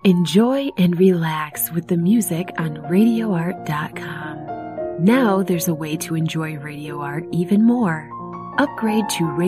Enjoy and relax with the music on RadioArt.com. Now there's a way to enjoy Radio Art even more. Upgrade to